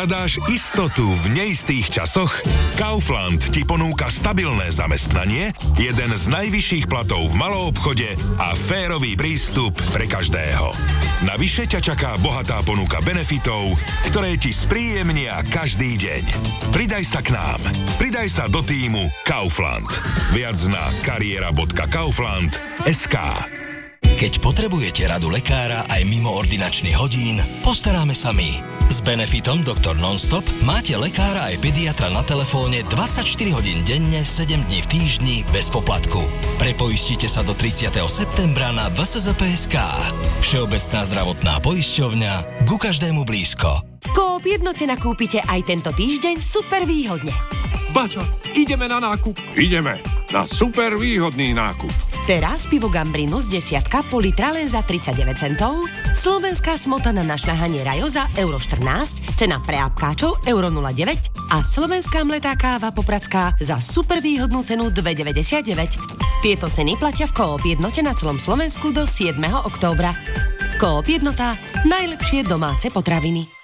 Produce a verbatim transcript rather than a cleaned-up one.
Hľadáš istotu v neistých časoch? Kaufland ti ponúka stabilné zamestnanie, jeden z najvyšších platov v maloobchode a férový prístup pre každého. Navyše ťa čaká bohatá ponuka benefitov, ktoré ti spríjemnia každý deň. Pridaj sa k nám. Pridaj sa do týmu Kaufland. Viac na kariéra bodka kaufland bodka es ká. Keď potrebujete radu lekára aj mimo ordinačných hodín, postaráme sa my. S benefitom doktor Nonstop máte lekára aj pediatra na telefóne dvadsaťštyri hodín denne, sedem dní v týždni bez poplatku. Prepoistite sa do tridsiateho septembra na vé es zet pé bodka es ká. Všeobecná zdravotná poisťovňa, ku každému blízko. V Coop Jednote nakúpite aj tento týždeň super výhodne. Bača, ideme na nákup. Ideme na super výhodný nákup. Teraz pivo Gambrinus desiatka pol litra len za tridsaťdeväť centov, slovenská smotana na šľahanie Rajo za euro štrnásť, cena pre apkáčov euro nula deväť a slovenská mletá káva popradská za super výhodnú cenu dva deväťdesiatdeväť. Tieto ceny platia v Coop Jednote na celom Slovensku do siedmeho októbra. Coop Jednota, najlepšie domáce potraviny.